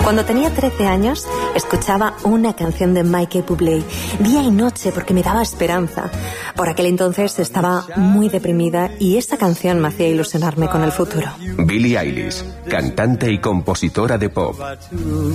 Cuando tenía 13 años, escuchaba una canción de Michael Bublé día y noche porque me daba esperanza. Por aquel entonces estaba muy deprimida y esta canción me hacía ilusionarme con el futuro. Billie Eilish, cantante y compositora de pop.